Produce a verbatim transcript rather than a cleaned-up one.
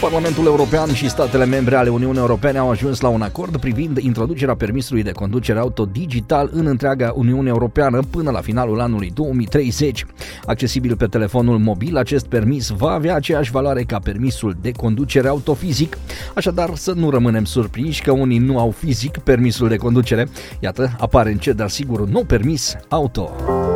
Parlamentul European și statele membre ale Uniunii Europene au ajuns la un acord privind introducerea permisului de conducere auto digital în întreaga Uniune Europeană până la finalul anului două mii treizeci. Accesibil pe telefonul mobil, acest permis va avea aceeași valoare ca permisul de conducere auto fizic, așadar să nu rămânem surprinși că unii nu au fizic permisul de conducere. Iată, apare încet, dar sigur, un nou permis auto.